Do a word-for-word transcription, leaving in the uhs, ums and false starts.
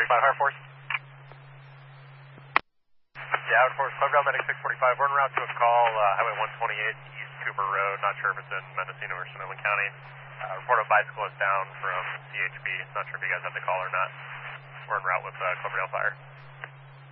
forty-five, Higher Force. Yeah, Higher Force, Club Ground Medic six forty-five. We're en route to a call, uh, Highway one twenty-eight, East Cooper Road. Not sure if it's in Mendocino or Sonoma County. Uh, report a bicyclist down from C H P. Not sure if you guys have the call or not. We're en route with uh, Cloverdale Fire.